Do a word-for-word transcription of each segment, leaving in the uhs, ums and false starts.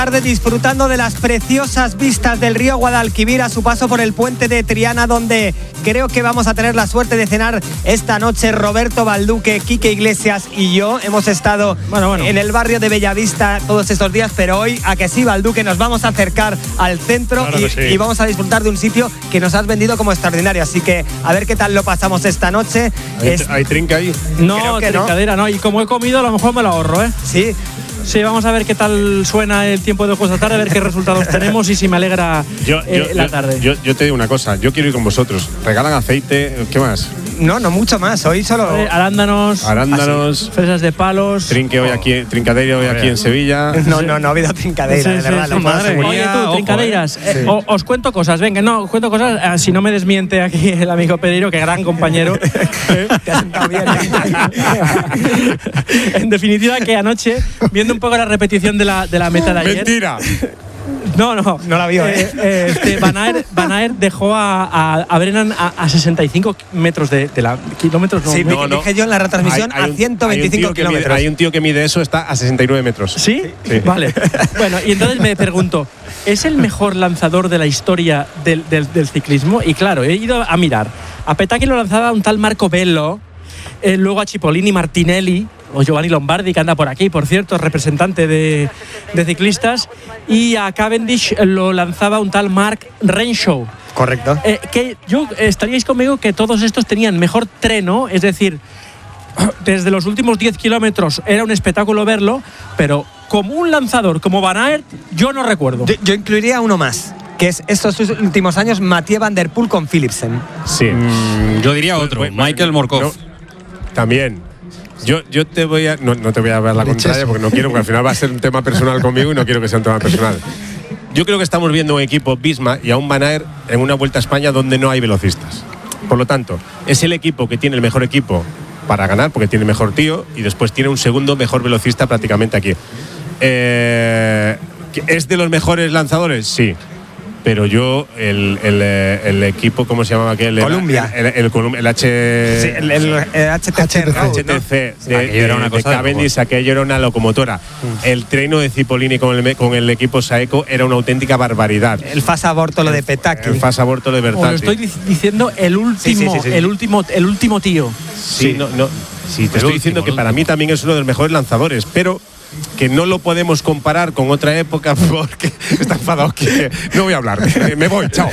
Tarde disfrutando de las preciosas vistas del río Guadalquivir a su paso por el puente de Triana, donde creo que vamos a tener la suerte de cenar esta noche. Roberto Balduque, Quique Iglesias y yo hemos estado bueno, bueno. en el barrio de Bellavista todos estos días, pero hoy, a que sí, Balduque, nos vamos a acercar al centro claro y, sí. y vamos a disfrutar de un sitio que nos has vendido como extraordinario, así que a ver qué tal lo pasamos esta noche. ¿Hay, es... ¿hay trinca ahí? No, trincadera no. no, y como he comido a lo mejor me lo ahorro, ¿eh? Sí. Sí, vamos a ver qué tal suena el tiempo de ojos de tarde, a ver qué resultados tenemos y si me alegra yo, eh, yo, la tarde. Yo, yo te digo una cosa, yo quiero ir con vosotros. ¿Regalan aceite? ¿Qué más? No, no mucho más. Hoy solo eh, arándanos, arándanos, así, fresas de palos. Trinque hoy aquí, trincadera hoy aquí en Sevilla. No, no, no ha habido trincadera, sí, de verdad. Sí, sí, madre, oye, tú, trincadeiras. Eh. Eh, o, os cuento cosas, venga, no, os cuento cosas, eh, si no me desmiente aquí el amigo Pedro, que gran compañero. Te has sentado bien. En definitiva, que anoche, viendo un poco la repetición de la, de la meta de ayer. ¡Mentira! No, no. No la vio, ¿eh? eh este, Van Aert, Van Aert dejó a, a, a Brennan a, a sesenta y cinco metros de, de la kilómetros. No, sí, no, no. dije yo en la retransmisión hay, hay un, a ciento veinticinco kilómetros. Mide, hay un tío que mide eso, está a sesenta y nueve metros. ¿Sí? Sí. Vale. Bueno, y entonces me pregunto, ¿es el mejor lanzador de la historia del, del, del ciclismo? Y claro, he ido a mirar. A Petacchi lo lanzaba un tal Marco Bello, eh, luego a Cipollini Martinelli, o Giovanni Lombardi, que anda por aquí, por cierto, representante de, de ciclistas, y a Cavendish lo lanzaba un tal Mark Renshaw. Correcto. Eh, que yo estaríais conmigo que todos estos tenían mejor treno, es decir, desde los últimos diez kilómetros era un espectáculo verlo, pero como un lanzador, como Van Aert, yo no recuerdo. Yo, yo incluiría uno más, que es estos últimos años Mathieu Van Der Poel con Philipsen. Sí. Mm, yo diría otro, pues, Michael Morkov. No, también. Yo, yo te voy a. No, no te voy a ver la contraria porque no quiero, porque al final va a ser un tema personal conmigo y no quiero que sea un tema personal. Yo creo que estamos viendo un equipo Visma y a un Van Aert en una Vuelta a España donde no hay velocistas. Por lo tanto, es el equipo que tiene el mejor equipo para ganar, porque tiene el mejor tío, y después tiene un segundo mejor velocista prácticamente aquí. Eh, ¿Es de los mejores lanzadores? Sí. Pero yo, el, el, el equipo, ¿cómo se llamaba aquel? Columbia. El, el, el, el H... Sí, el, el, el H T C. H T C. ¿no? De, de, era una cosa de Cavendish, aquello era una locomotora. Mm. El treno de Cipollini con el, con el equipo Saeco era una auténtica barbaridad. El Fasa Bortolo de Petacchi. El Fasa Bortolo de Bertatti. Os lo estoy diciendo el último, sí, sí, sí, sí. el último, el último tío. Sí, sí. no, no. Sí, te estoy diciendo que para mí también es uno de los mejores lanzadores, pero que no lo podemos comparar con otra época porque está enfadado que no voy a hablar, me voy, chao.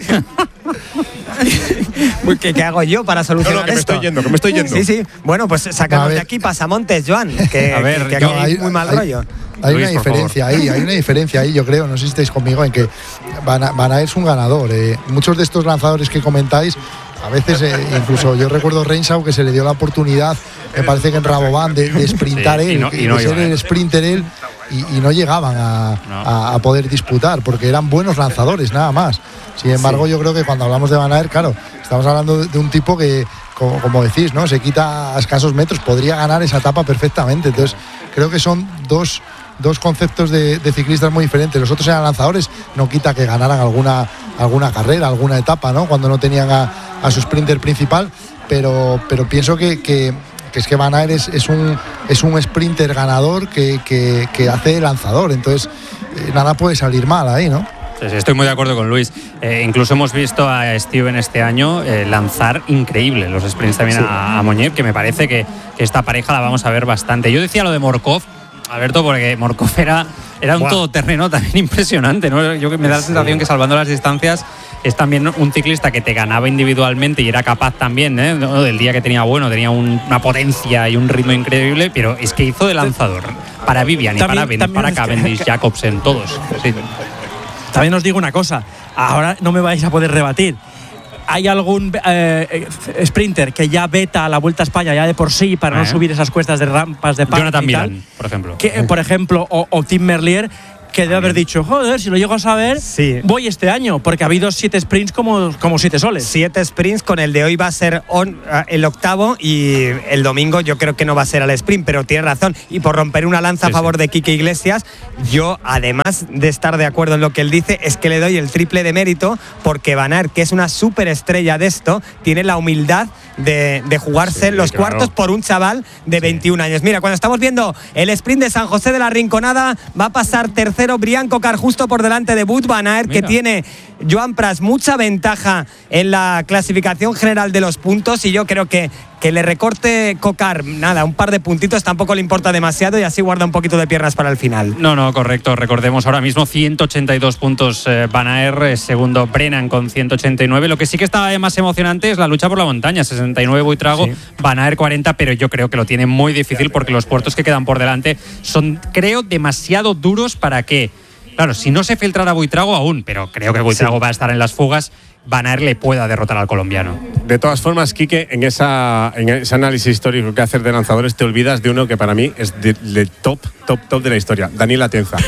¿Qué, ¿Qué hago yo para solucionar no, no, que esto? Me estoy yendo, que me estoy yendo. Sí, sí. Bueno, pues sacamos de aquí pasamontes, Joan, que, a ver, que, que aquí hay, hay muy mal hay, rollo. Hay Luis, una diferencia ahí, hay una diferencia ahí, yo creo, no sé si estáis conmigo, en que Van Aert es un ganador. Eh. Muchos de estos lanzadores que comentáis, a veces, eh, incluso yo recuerdo Renshaw, que se le dio la oportunidad, me parece que en Rabobank, de, de sprintar sí, él, y no, y no de ser el sprinter él, y, y no llegaban a, no. a, a poder disputar, porque eran buenos lanzadores, nada más. Sin embargo, sí. yo creo que cuando hablamos de Van Aert, claro, estamos hablando de, de un tipo que, como, como decís, ¿no? Se quita a escasos metros, podría ganar esa etapa perfectamente. Entonces, creo que son dos, dos conceptos de, de ciclistas muy diferentes. Los otros eran lanzadores, no quita que ganaran alguna, alguna carrera, alguna etapa, ¿no? Cuando no tenían a, a su sprinter principal, pero, pero pienso que, que, que es que Van Aert es, es, un, es un sprinter ganador que, que, que hace lanzador. Entonces, eh, nada puede salir mal ahí, ¿no? Sí, sí, estoy muy de acuerdo con Luis. Eh, incluso hemos visto a Steven este año eh, lanzar increíble los sprints también sí. a, a Moñer, que me parece que, que esta pareja la vamos a ver bastante. Yo decía lo de Morkov, Alberto, porque Morkov era, era un wow. todoterreno también impresionante, ¿no? Yo me da la sensación sí. que salvando las distancias es también un ciclista que te ganaba individualmente y era capaz también, ¿eh? ¿no? Del día que tenía bueno, tenía un, una potencia y un ritmo increíble, pero es que hizo de lanzador para Vivian y también, para, Ben, para Cavendish, que, Jacobsen, todos. Sí. También os digo una cosa, ahora no me vais a poder rebatir. ¿Hay algún eh, sprinter que ya veta a la Vuelta a España ya de por sí para ¿Eh? no subir esas cuestas de rampas de parque? Jonathan Milan, por ejemplo. Que, por ejemplo, o, o Tim Merlier, que debe haber dicho, joder, si lo llego a saber, sí. voy este año, porque ha habido siete sprints como, como siete soles. Siete sprints, con el de hoy va a ser on, el octavo, y el domingo yo creo que no va a ser al sprint, pero tiene razón. Y por romper una lanza sí, a favor sí. de Quique Iglesias, yo, además de estar de acuerdo en lo que él dice, es que le doy el triple de mérito, porque Van Aert, que es una superestrella de esto, tiene la humildad de, de jugarse Sí, los claro. cuartos por un chaval de veintiún años. Mira, cuando estamos viendo el sprint de San José de la Rinconada, va a pasar tercero Brian Cocar justo por delante de Wout van Aert, que tiene Joan Pras mucha ventaja en la clasificación general de los puntos, y yo creo que que le recorte Cocar, nada, un par de puntitos tampoco le importa demasiado y así guarda un poquito de piernas para el final. No, no, correcto. Recordemos ahora mismo ciento ochenta y dos puntos eh, Van Aert, eh, segundo Brennan con ciento ochenta y nueve. Lo que sí que está más emocionante es la lucha por la montaña. sesenta y nueve Buitrago, sí. Van Aert cuarenta, pero yo creo que lo tiene muy difícil porque los puertos que quedan por delante son, creo, demasiado duros para que, claro, si no se filtrara Buitrago aún, pero creo que Buitrago sí. va a estar en las fugas, Van Aert le pueda derrotar al colombiano. De todas formas, Quique, en, esa, en ese análisis histórico que haces de lanzadores te olvidas de uno que para mí es de, de top, top, top de la historia, Daniel Atienza.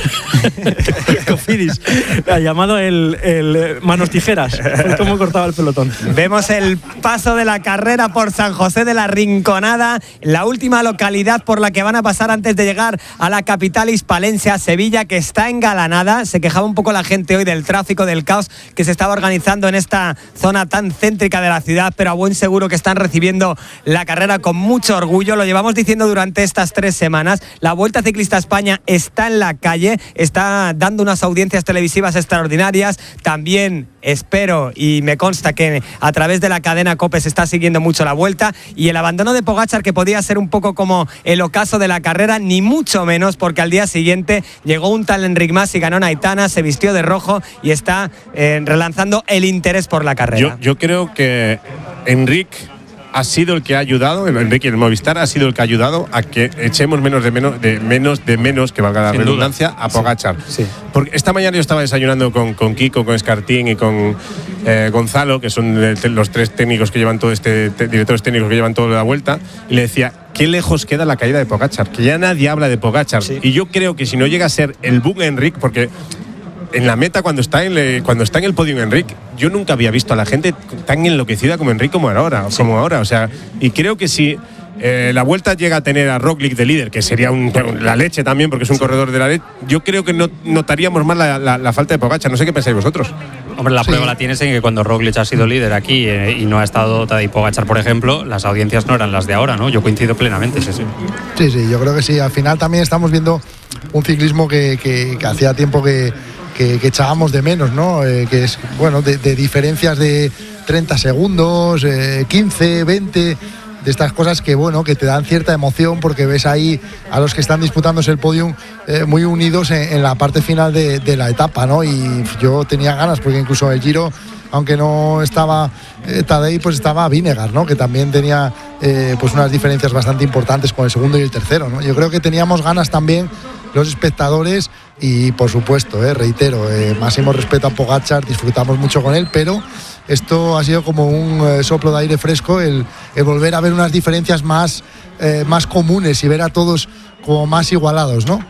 Cofidis, ha llamado el, el manos tijeras, cómo cortaba el pelotón. Vemos el paso de la carrera por San José de la Rinconada, la última localidad por la que van a pasar antes de llegar a la capital hispalense, a Sevilla, que está engalanada. Se quejaba un poco la gente hoy del tráfico, del caos que se estaba organizando en esta esta zona tan céntrica de la ciudad, pero a buen seguro que están recibiendo la carrera con mucho orgullo. Lo llevamos diciendo durante estas tres semanas. La Vuelta Ciclista a España está en la calle, está dando unas audiencias televisivas extraordinarias. También espero y me consta que a través de la cadena COPE se está siguiendo mucho la Vuelta, y el abandono de Pogačar, que podía ser un poco como el ocaso de la carrera, ni mucho menos, porque al día siguiente llegó un tal Enric Mas y ganó en Aitana, se vistió de rojo y está eh, relanzando el interés por la carrera. Yo, yo creo que Enric ha sido el que ha ayudado, el Enric y el Movistar ha sido el que ha ayudado a que echemos menos de menos, de menos, de menos que valga la Sin redundancia, duda. a Pogačar. Sí, sí. Porque esta mañana yo estaba desayunando con, con Kiko, con Escartín y con eh, Gonzalo, que son los tres técnicos que llevan todo este, te, directores técnicos que llevan toda la Vuelta, y le decía, qué lejos queda la caída de Pogačar, que ya nadie habla de Pogačar. Sí. Y yo creo que si no llega a ser el boom Enric, porque en la meta, cuando está en, le, cuando está en el podio Enric, yo nunca había visto a la gente tan enloquecida como Enric como ahora, sí. como ahora. O sea, y creo que si eh, la Vuelta llega a tener a Roglic de líder, que sería un, la leche también, porque es un sí. corredor de la leche, yo creo que no, notaríamos más la, la, la falta de Pogačar. No sé qué pensáis vosotros. Hombre, la sí. prueba la tienes en que cuando Roglic ha sido líder aquí eh, y no ha estado Tadej Pogačar, por ejemplo, las audiencias no eran las de ahora, ¿no? Yo coincido plenamente, sí, sí. Sí, sí, yo creo que sí. Al final también estamos viendo un ciclismo que, que, que hacía tiempo que Que, que echábamos de menos, ¿no? Eh, que es, bueno, de, de diferencias de treinta segundos, eh, quince, veinte, de estas cosas que, bueno, que te dan cierta emoción porque ves ahí a los que están disputándose el podium eh, muy unidos en, en la parte final de, de la etapa, ¿no? Y yo tenía ganas porque incluso el Giro, aunque no estaba eh, Tadej, pues estaba Vinegar, ¿no? Que también tenía eh, pues unas diferencias bastante importantes con el segundo y el tercero, ¿no? Yo creo que teníamos ganas también los espectadores y, por supuesto, eh, reitero, eh, máximo respeto a Pogačar, disfrutamos mucho con él, pero esto ha sido como un eh, soplo de aire fresco, el, el volver a ver unas diferencias más, eh, más comunes y ver a todos como más igualados, ¿no?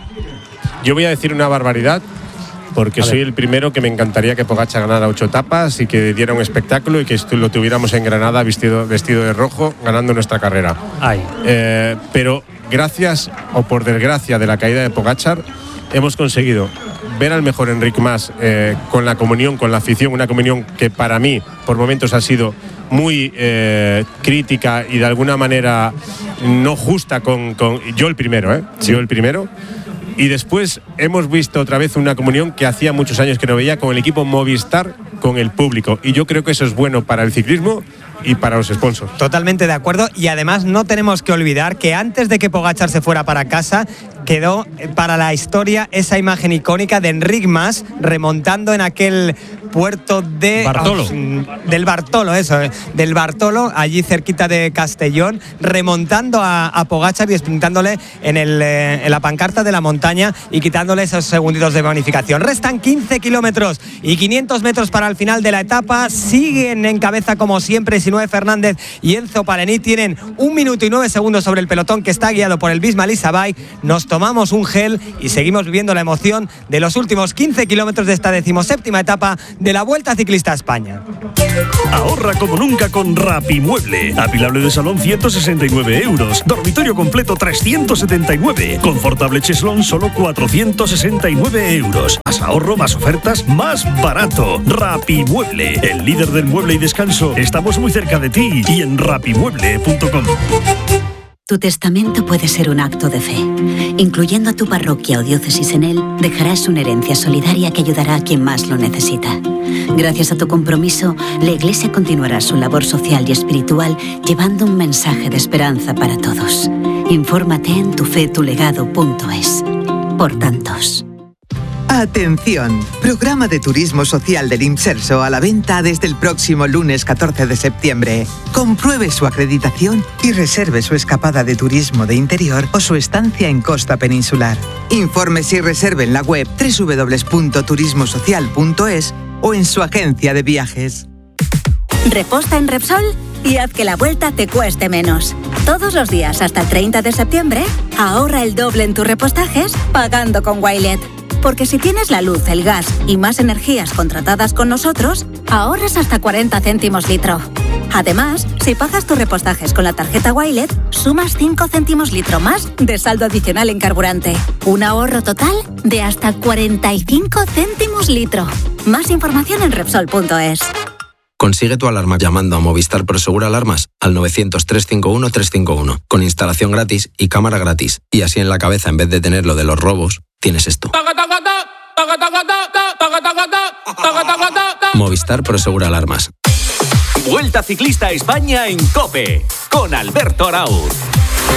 Yo voy a decir una barbaridad, porque soy el primero que me encantaría que Pogačar ganara ocho etapas y que diera un espectáculo y que lo tuviéramos en Granada vestido, vestido de rojo ganando nuestra carrera. Ay. Eh, pero gracias o por desgracia de la caída de Pogačar hemos conseguido ver al mejor Enric Mas eh, con la comunión, con la afición, una comunión que para mí por momentos ha sido muy eh, crítica y de alguna manera no justa con, con yo el primero, ¿eh? Sí. Yo el primero. Y después hemos visto otra vez una comunión que hacía muchos años que no veía con el equipo Movistar, con el público. Y yo creo que eso es bueno para el ciclismo y para los sponsors. Totalmente de acuerdo. Y además no tenemos que olvidar que antes de que Pogačar se fuera para casa, quedó para la historia esa imagen icónica de Enric Mas remontando en aquel puerto de Bartolo. Oh, del Bartolo, eso, eh, del Bartolo, allí cerquita de Castellón, remontando a, a Pogačar y esprintándole en, el, eh, en la pancarta de la montaña y quitándole esos segunditos de bonificación. Restan quince kilómetros y quinientos metros para el final de la etapa. Siguen en cabeza, como siempre, Sinuhe Fernández y Enzo Palení. Tienen un minuto y nueve segundos sobre el pelotón, que está guiado por el Visma Lease. Nos tomamos un gel y seguimos viviendo la emoción de los últimos quince kilómetros de esta decimoséptima etapa de la Vuelta Ciclista a España. Ahorra como nunca con Rapimueble. Apilable de salón ciento sesenta y nueve euros. Dormitorio completo trescientos setenta y nueve. Confortable cheslón solo cuatrocientos sesenta y nueve euros. Más ahorro, más ofertas, más barato. Rapimueble, el líder del mueble y descanso. Estamos muy cerca de ti y en rapimueble punto com. Tu testamento puede ser un acto de fe. Incluyendo a tu parroquia o diócesis en él, dejarás una herencia solidaria que ayudará a quien más lo necesita. Gracias a tu compromiso, la Iglesia continuará su labor social y espiritual llevando un mensaje de esperanza para todos. Infórmate en tu fe tu legado punto es. Por tantos. Atención, programa de turismo social del IMSERSO a la venta desde el próximo lunes catorce de septiembre. Compruebe su acreditación y reserve su escapada de turismo de interior o su estancia en costa peninsular. Infórmese y reserve en la web doble u doble u doble u punto turismo social punto es o en su agencia de viajes. Reposta en Repsol y haz que la vuelta te cueste menos. Todos los días hasta el treinta de septiembre, ahorra el doble en tus repostajes pagando con Wilet. Porque si tienes la luz, el gas y más energías contratadas con nosotros, ahorras hasta cuarenta céntimos litro. Además, si pagas tus repostajes con la tarjeta Wilet, sumas cinco céntimos litro más de saldo adicional en carburante. Un ahorro total de hasta cuarenta y cinco céntimos litro. Más información en Repsol punto es. Consigue tu alarma llamando a Movistar Prosegur Alarmas al novecientos, trescientos cincuenta y uno, trescientos cincuenta y uno, con instalación gratis y cámara gratis. Y así en la cabeza, en vez de tener lo de los robos, tienes esto. Movistar Prosegur Alarmas. Vuelta Ciclista a España en COPE, con Alberto Arauz.